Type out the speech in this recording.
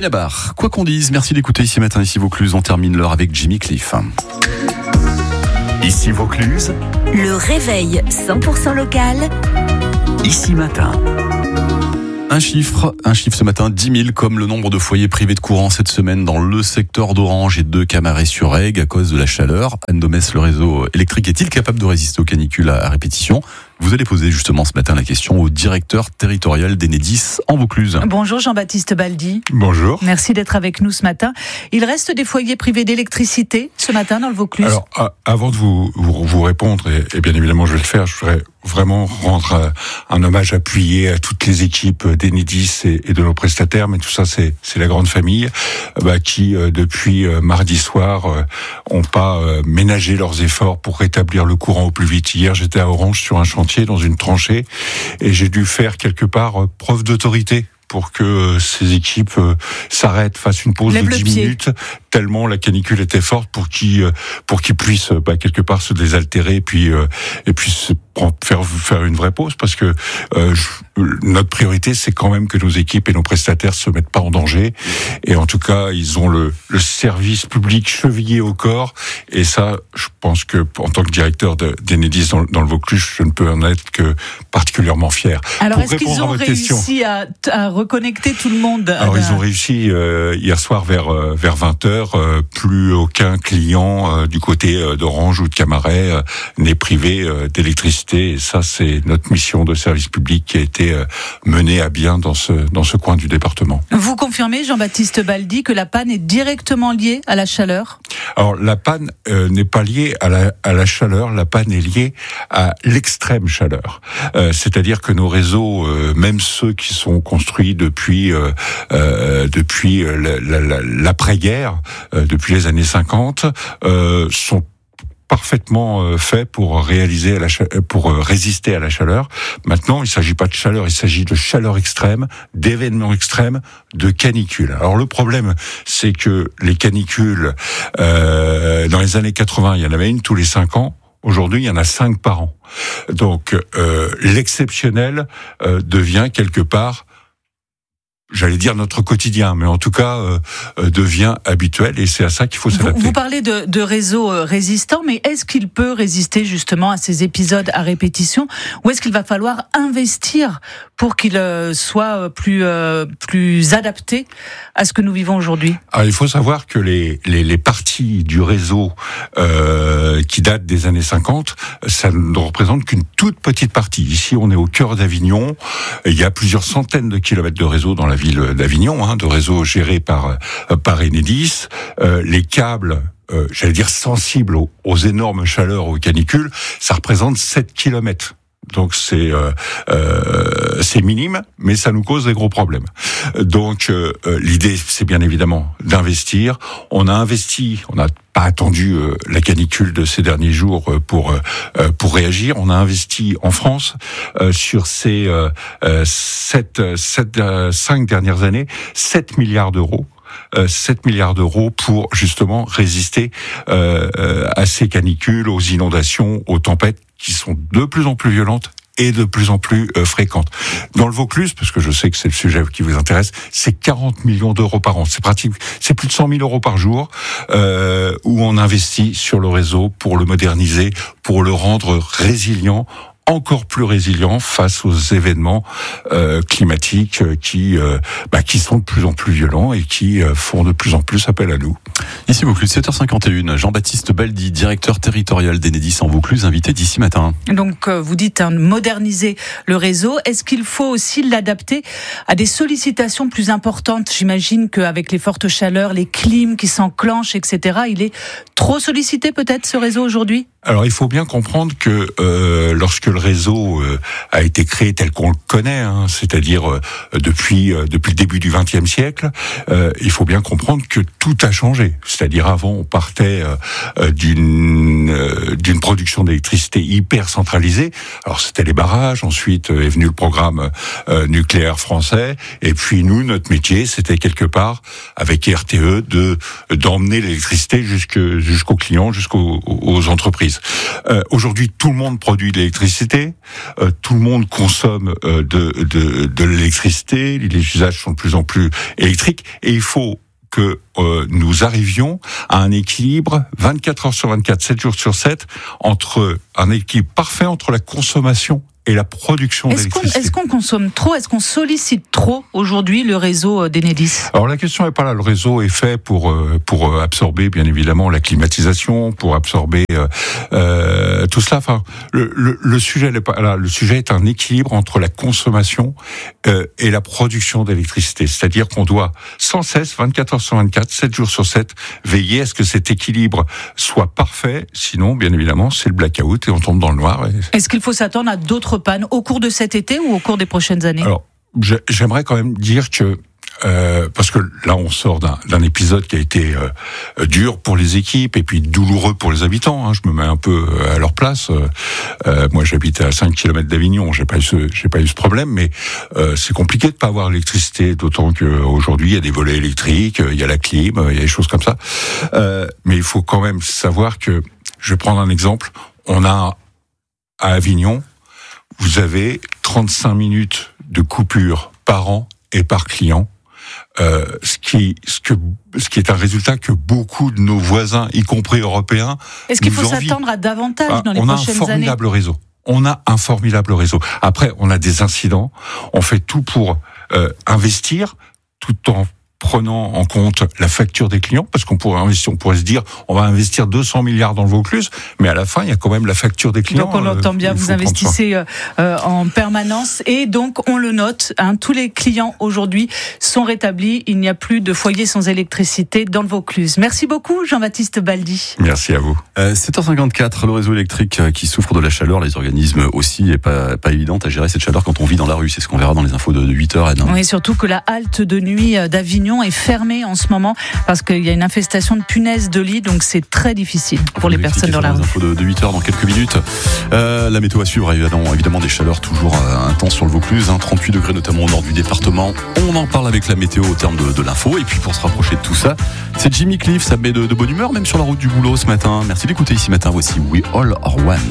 Benabar, quoi qu'on dise, merci d'écouter Ici Matin, Ici Vaucluse. On termine l'heure avec Jimmy Cliff. Ici Vaucluse, le réveil 100% local. Ici Matin. Un chiffre ce matin, 10 000 comme le nombre de foyers privés de courant cette semaine dans le secteur d'Orange et de Camaret-sur-Aigle à cause de la chaleur. Anne Domès, le réseau électrique est-il capable de résister aux canicules à répétition ? Vous allez poser justement ce matin la question au directeur territorial d'Enedis en Vaucluse. Bonjour Jean-Baptiste Baldi. Bonjour. Merci d'être avec nous ce matin. Il reste des foyers privés d'électricité ce matin dans le Vaucluse. Alors, avant de vous répondre, et bien évidemment je vais le faire, je voudrais vraiment rendre un hommage appuyé à toutes les équipes d'Enedis et de nos prestataires, mais tout ça c'est la grande famille qui depuis mardi soir ont pas ménagé leurs efforts pour rétablir le courant au plus vite. Hier j'étais à Orange sur un chantier dans une tranchée et j'ai dû faire quelque part preuve d'autorité pour que ces équipes s'arrêtent, fassent une pause de 10 minutes, tellement la canicule était forte pour qu'ils puissent quelque part se désaltérer et puis faire une vraie pause, parce que notre priorité c'est quand même que nos équipes et nos prestataires se mettent pas en danger, et en tout cas ils ont le service public chevillé au corps, et ça je pense que en tant que directeur d'Enedis dans le Vaucluse, je ne peux en être que particulièrement fier. Alors est-ce qu'ils ont réussi à reconnecter tout le monde? Alors ils ont réussi hier soir vers 20h, plus aucun client du côté d'Orange ou de Camaret n'est privé d'électricité, et ça c'est notre mission de service public qui a été menée à bien dans ce coin du département. Vous confirmez, Jean-Baptiste Baldi, que la panne est directement liée à la chaleur? Alors la panne n'est pas liée à la chaleur, la panne est liée à l'extrême chaleur. C'est-à-dire que nos réseaux, même ceux qui sont construits depuis l'après-guerre, depuis les années 50, sont parfaitement fait pour résister à la chaleur. Maintenant, il ne s'agit pas de chaleur, il s'agit de chaleur extrême, d'événements extrêmes, de canicules. Alors le problème, c'est que les canicules, dans les années 80, il y en avait une tous les 5 ans. Aujourd'hui, il y en a 5 par an. Donc, l'exceptionnel devient quelque part, j'allais dire notre quotidien, mais en tout cas devient habituel, et c'est à ça qu'il faut s'adapter. Vous parlez de réseaux résistants, mais est-ce qu'il peut résister justement à ces épisodes à répétition, ou est-ce qu'il va falloir investir pour qu'il soit plus adapté à ce que nous vivons aujourd'hui? Alors, il faut savoir que les parties du réseau qui datent des années 50, ça ne représente qu'une toute petite partie. Ici, on est au cœur d'Avignon. Il y a plusieurs centaines de kilomètres de réseau dans la ville d'Avignon, de réseaux gérés par Enedis. Les câbles, j'allais dire sensibles aux énormes chaleurs, aux canicules, ça représente 7 kilomètres. Donc c'est minime, mais ça nous cause des gros problèmes. Donc l'idée, c'est bien évidemment d'investir. On a investi, on n'a pas attendu la canicule de ces derniers jours pour réagir. On a investi en France sur ces 5 dernières années 7 milliards d'euros. 7 milliards d'euros pour justement résister à ces canicules, aux inondations, aux tempêtes qui sont de plus en plus violentes et de plus en plus fréquentes. Dans le Vaucluse, parce que je sais que c'est le sujet qui vous intéresse, c'est 40 millions d'euros par an. C'est pratique, c'est plus de 100 000 euros par jour où on investit sur le réseau pour le moderniser, pour le rendre résilient, encore plus résilient face aux événements climatiques qui sont de plus en plus violents et qui font de plus en plus appel à nous. Ici Vaucluse, 7h51, Jean-Baptiste Baldi, directeur territorial d'Enedis en Vaucluse, invité d'Ici Matin. Donc vous dites moderniser le réseau. Est-ce qu'il faut aussi l'adapter à des sollicitations plus importantes? J'imagine qu'avec les fortes chaleurs, les clims qui s'enclenchent, etc., il est trop sollicité peut-être ce réseau aujourd'hui? Alors il faut bien comprendre que lorsque le réseau a été créé tel qu'on le connaît, c'est-à-dire depuis le début du XXe siècle, il faut bien comprendre que tout a changé. C'est-à-dire avant, on partait d'une production d'électricité hyper centralisée. Alors c'était les barrages, ensuite est venu le programme nucléaire français, et puis nous, notre métier, c'était quelque part avec RTE d'emmener l'électricité jusqu'aux clients, aux entreprises. Aujourd'hui, tout le monde produit de l'électricité, tout le monde consomme de l'électricité, les usages sont de plus en plus électriques, et il faut que nous arrivions à un équilibre 24 heures sur 24, 7 jours sur 7, entre un équilibre parfait entre la consommation et la production d'électricité. Est-ce qu'on consomme trop? Est-ce qu'on sollicite trop aujourd'hui le réseau d'Enedis? Alors la question n'est pas là. Le réseau est fait pour absorber bien évidemment la climatisation, pour absorber tout cela. Enfin, le sujet n'est pas là. Le sujet est un équilibre entre la consommation et la production d'électricité. C'est-à-dire qu'on doit sans cesse, 24 heures sur 24, 7 jours sur 7, veiller à ce que cet équilibre soit parfait. Sinon, bien évidemment, c'est le blackout et on tombe dans le noir. Est-ce qu'il faut s'attendre à d'autres pannes au cours de cet été ou au cours des prochaines années? Alors, j'aimerais quand même dire que parce que là, on sort d'un épisode qui a été dur pour les équipes et puis douloureux pour les habitants. Hein. Je me mets un peu à leur place. Moi, j'habite à 5 km d'Avignon. J'ai pas eu ce problème, mais c'est compliqué de pas avoir l'électricité. D'autant qu'aujourd'hui, il y a des volets électriques, il y a la clim, il y a des choses comme ça. Mais il faut quand même savoir que, je vais prendre un exemple. On a à Avignon, vous avez 35 minutes de coupure par an et par client. Ce qui est un résultat que beaucoup de nos voisins, y compris européens, est-ce qu'il faut nous envient. s'attendre à davantage dans les prochaines années? On a un formidable réseau. Après, on a des incidents. On fait tout pour investir, tout en prenant en compte la facture des clients, parce qu'on pourrait se dire, on va investir 200 milliards dans le Vaucluse, mais à la fin, il y a quand même la facture des clients. Donc on entend bien, vous investissez en permanence, et donc on le note, hein, tous les clients aujourd'hui sont rétablis, il n'y a plus de foyer sans électricité dans le Vaucluse. Merci beaucoup Jean-Baptiste Baldi. Merci à vous. 7h54, le réseau électrique qui souffre de la chaleur, les organismes aussi, et pas évident à gérer cette chaleur quand on vit dans la rue, c'est ce qu'on verra dans les infos de 8h. Oui, surtout que la halte de nuit d'Avignon est fermée en ce moment parce qu'il y a une infestation de punaises de lit, donc c'est très difficile pour les personnes dans la rue. Les infos de 8h dans quelques minutes. La météo à suivre, évidemment des chaleurs toujours intenses sur le Vaucluse, 38 degrés notamment au nord du département. On en parle avec la météo au terme de l'info, et puis pour se rapprocher de tout ça, c'est Jimmy Cliff, ça met de bonne humeur même sur la route du boulot ce matin. Merci d'écouter Ici Matin, voici We All Are One.